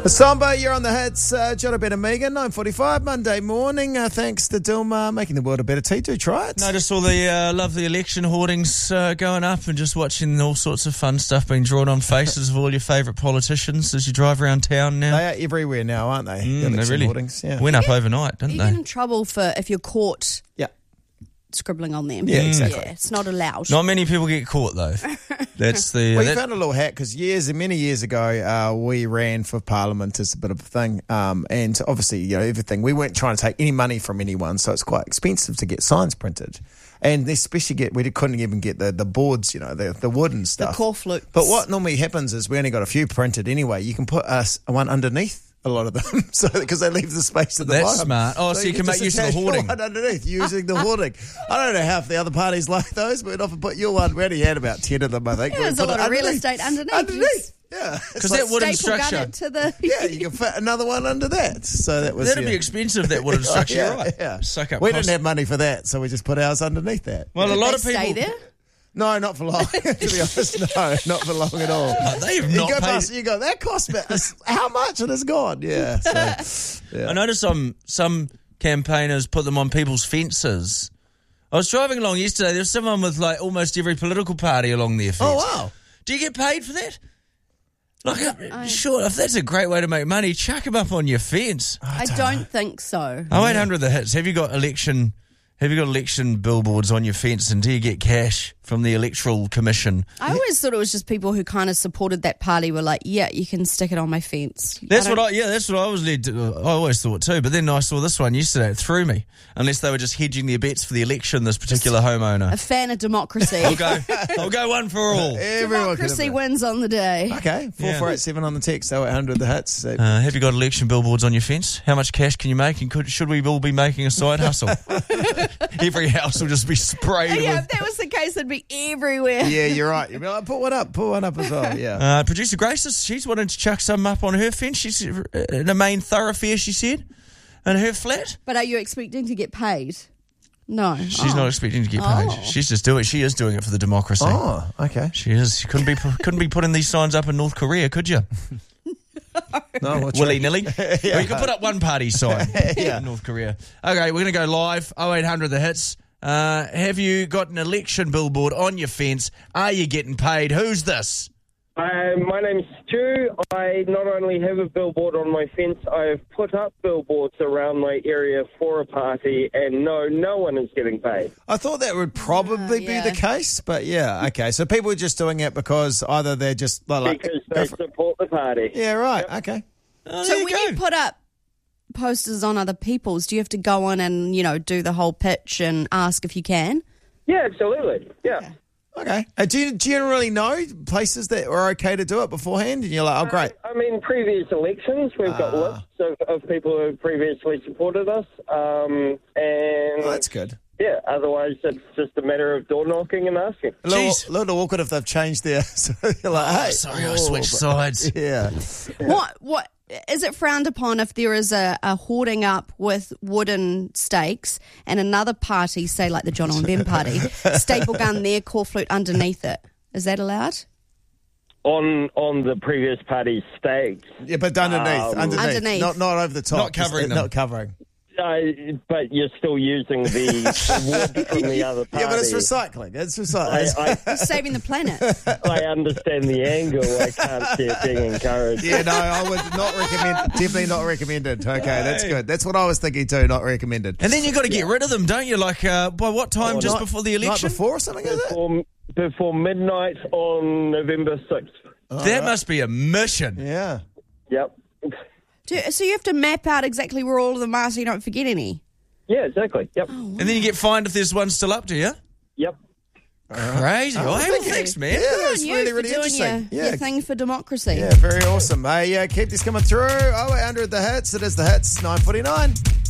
Samba, you're on the hits. Jono Ben and Megan, 9:45, Monday morning. Thanks to Dilma, making the world a better tea. Do try it. Noticed all the lovely election hoardings going up and just watching all sorts of fun stuff being drawn on faces of all your favourite politicians as you drive around town now. They are everywhere now, aren't they? The they election really hoardings, yeah. went up overnight, didn't You they? get in trouble if you're caught scribbling on them. Yeah, exactly. Yeah, it's not allowed. Not many people get caught, though. That's the... We found a little hack because many years ago, we ran for Parliament as a bit of a thing. And obviously, everything. We weren't trying to take any money from anyone, so it's quite expensive to get signs printed. And especially we couldn't even get the boards, the wood and stuff. The corflutes. But what normally happens is we only got a few printed anyway. You can put one underneath a lot of them, because they leave the space at the bottom. That's smart. Oh, so you can make use of the hoarding. One underneath, using the hoarding. I don't know how the other parties like those, but we'd often put your one. We only had about 10 of them, I think. Yeah, there's a lot of real estate underneath. Yeah, because that wooden structure. Yeah, you can fit another one under that. So that'd be expensive. That wooden structure, right? Yeah. Suck up. We didn't have money for that, so we just put ours underneath that. Well, a lot of people people stay there. No, not for long. To be honest, no, not for long at all. They have not paid. You go, that cost me how much, and it's gone. Yeah. So, yeah. I noticed some campaigners put them on people's fences. I was driving along yesterday. There was someone with almost every political party along their fence. Oh wow! Do you get paid for that? Sure, if that's a great way to make money, chuck them up on your fence. I don't think so. 0800 the hits. Have you got election billboards on your fence, and do you get cash from the Electoral Commission? I always thought it was just people who kind of supported that party were like, yeah, you can stick it on my fence. That's what I was led to. I always thought too, but then I saw this one yesterday. It threw me. Unless they were just hedging their bets for the election, this particular homeowner. A fan of democracy. I'll go one for all. Democracy wins on the day. Okay, 4487 on the text, 0800 the hits. Have you got election billboards on your fence? How much cash can you make? And should we all be making a side hustle? Every house will just be sprayed with... if that was the case, it'd be everywhere. Yeah, you're right. You'd be like, put one up as well, yeah. Producer Grace, she's wanting to chuck some up on her fence. She's in a main thoroughfare, she said, in her flat. But are you expecting to get paid? No. She's not expecting to get paid. She's just doing it. She is doing it for the democracy. Oh, okay. She is. She couldn't be putting these signs up in North Korea, could you? No, willy-nilly. Well, you can put up one party sign in North Korea. Okay, we're going to go live. 0800 the hits. Have you got an election billboard on your fence? Are you getting paid? Who's this? My name's Stu. I not only have a billboard on my fence, I have put up billboards around my area for a party, and no one is getting paid. I thought that would probably be the case, but okay. So people are just doing it because either they're just... because they support the party. Yeah, right, Yep. okay. So when you put up posters on other people's, do you have to go on and, do the whole pitch and ask if you can? Yeah, absolutely. Yeah. Okay. Do you generally know places that are okay to do it beforehand? And you're like, oh, great. I mean, previous elections, we've got lists of people who have previously supported us. And that's good. Yeah, otherwise it's just a matter of door knocking and asking. A little awkward if they've changed their... So you're like, hey. Sorry, I switched sides. Yeah. What is it frowned upon if there is a hoarding up with wooden stakes and another party, say like the Jono and Ben party, staple gun their corflute underneath it? Is that allowed? On the previous party's stakes. Yeah, but underneath. Not over the top. Not covering them. Not covering. But you're still using the wood from the other party. Yeah, but it's recycling. You're saving the planet. I understand the angle. I can't see it being encouraged. Yeah, no, I would not recommend. Definitely not recommended. Okay, that's good. That's what I was thinking too. Not recommended. And then you've got to get rid of them, don't you? Like, by what time? Just before the election? Night before or something, is it? Before midnight on November 6th. That must be a mission. Yeah. Yep. So you have to map out exactly where all of them are so you don't forget any? Yeah, exactly. Yep. Oh, wow. And then you get fined if there's one still up, do you? Yep. Crazy. Thanks, man. Yeah, that's you really, for really doing interesting. your thing for democracy. Yeah, very awesome. Hey, keep this coming through. 0800 the hits. It is the hits, 9:49.